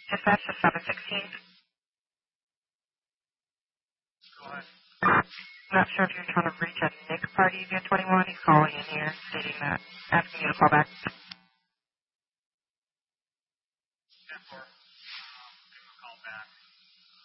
Dispatch to 716. Not sure if you're trying to reach a Nick Party via 21. He's calling in here stating that, asking you to call back.